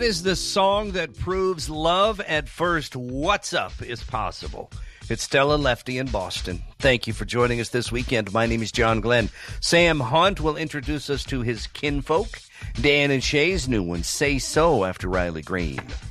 Is the song that proves love at first what's up is possible. It's Stella Lefty in Boston. Thank you for joining us this weekend. My name is John Glenn. Sam Hunt will introduce us to his kinfolk. Dan and Shay's new one, Say So, after Riley Green.